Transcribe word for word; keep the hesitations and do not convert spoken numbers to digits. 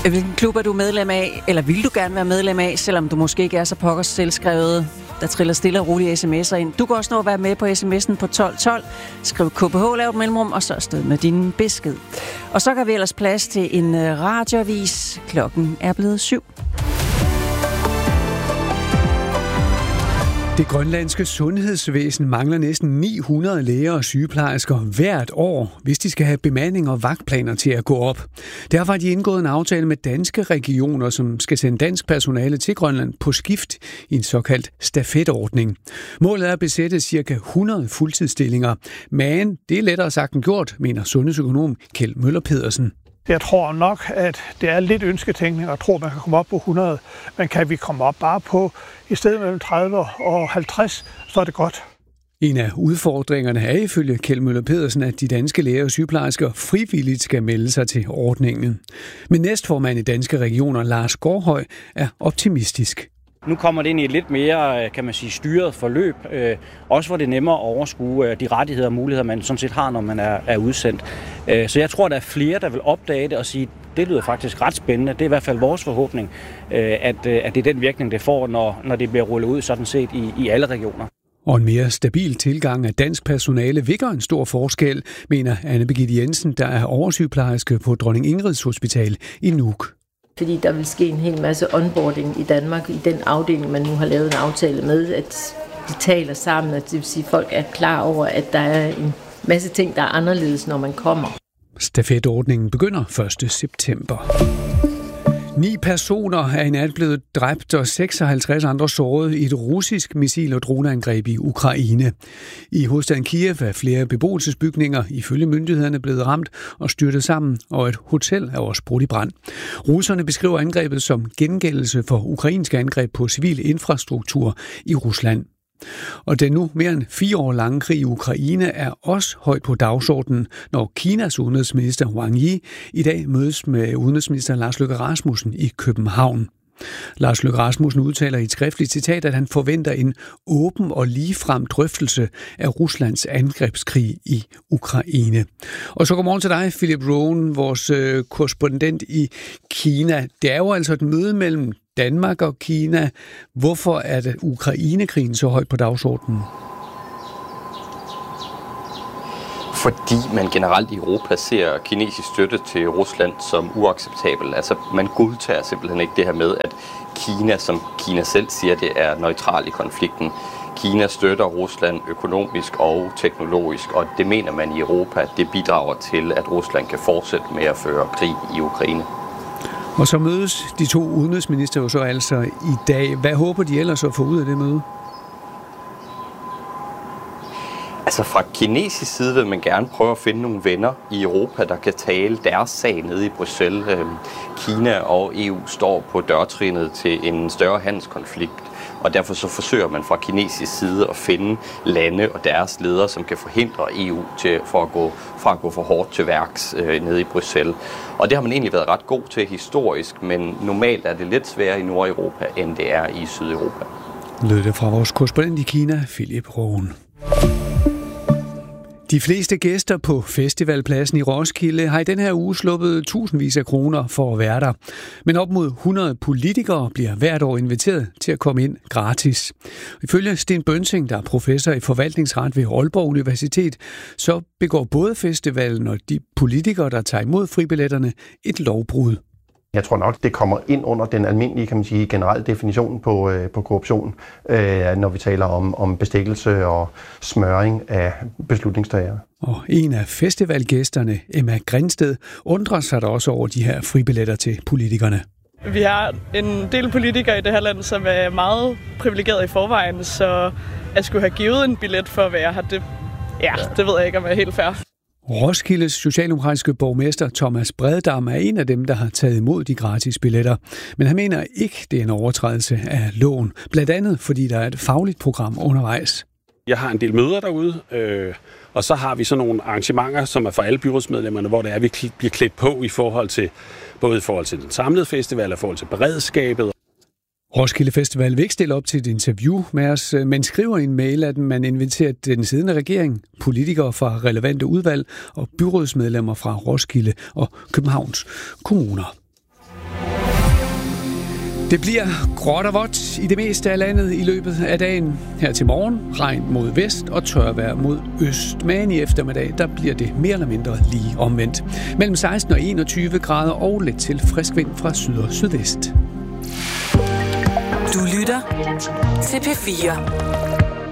Hvilken klub er du medlem af, eller vil du gerne være medlem af, selvom du måske ikke er så pokkers selvskrevet, der triller stille og roligt sms'er ind. Du kan også nå at være med på sms'en på tolv tolv. Skriv K P H, lav et mellemrum, og så afsted med din besked. Og så kan vi ellers plads til en radioavis. Klokken er blevet syv. Det grønlandske sundhedsvæsen mangler næsten ni hundrede læger og sygeplejersker hvert år, hvis de skal have bemanding og vagtplaner til at gå op. Derfor har de indgået en aftale med danske regioner, som skal sende dansk personale til Grønland på skift i en såkaldt stafetordning. Målet er at besætte ca. hundrede fuldtidsstillinger, men det er lettere sagt end gjort, mener sundhedsøkonom Kjeld Møller Pedersen. Jeg tror nok, at det er lidt ønsketænkning at tro, at man kan komme op på hundrede. Men kan vi komme op bare på i stedet mellem tredive og halvtreds, så er det godt. En af udfordringerne er ifølge Kjeld Møller Pedersen, at de danske læger og sygeplejersker frivilligt skal melde sig til ordningen. Men næstformand i Danske Regioner, Lars Gårdhøj, er optimistisk. Nu kommer det ind i et lidt mere, kan man sige, styret forløb, øh, også hvor det er nemmere at overskue øh, de rettigheder og muligheder, man sådan set har, når man er, er udsendt. Øh, så jeg tror, der er flere, der vil opdage det og sige, det lyder faktisk ret spændende. Det er i hvert fald vores forhåbning, øh, at, øh, at det er den virkning, det får, når, når det bliver rullet ud sådan set i, i alle regioner. Og en mere stabil tilgang af dansk personale vil gøre en stor forskel, mener Anne Birgitte Jensen, der er oversygeplejerske på Dronning Ingrids Hospital i Nuuk. Fordi der vil ske en hel masse onboarding i Danmark, i den afdeling, man nu har lavet en aftale med, at de taler sammen, og det vil sige, at folk er klar over, at der er en masse ting, der er anderledes, når man kommer. Stafetordningen begynder første september. Ni personer er i nat blevet dræbt og seksoghalvtreds andre såret i et russisk missil- og droneangreb i Ukraine. I hovedstaden Kiev er flere beboelsesbygninger ifølge myndighederne blevet ramt og styrtet sammen, og et hotel er også brudt i brand. Russerne beskriver angrebet som gengældelse for ukrainske angreb på civil infrastruktur i Rusland. Og den nu mere end fire år lange krig i Ukraine er også højt på dagsordenen, når Kinas udenrigsminister Wang Yi i dag mødes med udenrigsminister Lars Løkke Rasmussen i København. Lars Løkke Rasmussen udtaler i et skriftligt citat, at han forventer en åben og ligefrem drøftelse af Ruslands angrebskrig i Ukraine. Og så godmorgen til dig, Philip Rohn, vores øh, korrespondent i Kina. Det er jo altså et møde mellem Danmark og Kina. Hvorfor er det Ukrainekrigen så højt på dagsordenen? Fordi man generelt i Europa ser kinesisk støtte til Rusland som uacceptabel. Altså man godtager simpelthen ikke det her med, at Kina, som Kina selv siger, det er neutral i konflikten. Kina støtter Rusland økonomisk og teknologisk, og det mener man i Europa, at det bidrager til, at Rusland kan fortsætte med at føre krig i Ukraine. Og så mødes de to udenrigsminister jo så altså i dag. Hvad håber de ellers at få ud af det møde? Altså fra kinesisk side vil man gerne prøve at finde nogle venner i Europa, der kan tale deres sag nede i Bruxelles. Kina og E U står på dørtrinnet til en større handelskonflikt, og derfor så forsøger man fra kinesisk side at finde lande og deres ledere, som kan forhindre E U til, for at gå, fra at gå for hårdt til værks øh, nede i Bruxelles. Og det har man egentlig været ret god til historisk, men normalt er det lidt sværere i Nordeuropa, end det er i Sydeuropa. Lød det fra vores korrespondent i Kina, Philip Rohn. De fleste gæster på festivalpladsen i Roskilde har i den her uge sluppet tusindvis af kroner for at være der. Men op mod hundrede politikere bliver hvert år inviteret til at komme ind gratis. Ifølge Sten Bønsing, der er professor i forvaltningsret ved Aalborg Universitet, så begår både festivalen og de politikere, der tager imod fribilletterne, et lovbrud. Jeg tror nok, det kommer ind under den almindelige, kan man sige, generelle definition på, øh, på korruption, øh, når vi taler om, om bestikkelse og smøring af beslutningstagere. Og en af festivalgæsterne, Emma Grindsted, undrer sig da også over de her fribilletter til politikerne. Vi har en del politikere i det her land, som er meget privilegeret i forvejen, så at skulle have givet en billet for at være her, det, ja, det ved jeg ikke, om er helt fair. Roskildes socialdemokratiske borgmester Thomas Breddam er en af dem, der har taget imod de gratis billetter. Men han mener ikke, det er en overtrædelse af loven. Blandt andet, fordi der er et fagligt program undervejs. Jeg har en del møder derude, øh, og så har vi sådan nogle arrangementer, som er for alle byrådsmedlemmerne, hvor det er, vi bliver klædt på i forhold til, både i forhold til den samlede festival og i forhold til beredskabet. Roskilde Festival vil ikke stille op til et interview med os, men skriver i en mail, at man inviterer den siddende regering, politikere fra relevante udvalg og byrådsmedlemmer fra Roskilde og Københavns kommuner. Det bliver gråt og vådt i det meste af landet i løbet af dagen. Her til morgen regn mod vest og tørvejr mod øst. Men i eftermiddag der bliver det mere eller mindre lige omvendt. Mellem seksten og enogtyve grader og lidt til frisk vind fra syd og sydvest. Du lytter til P fire.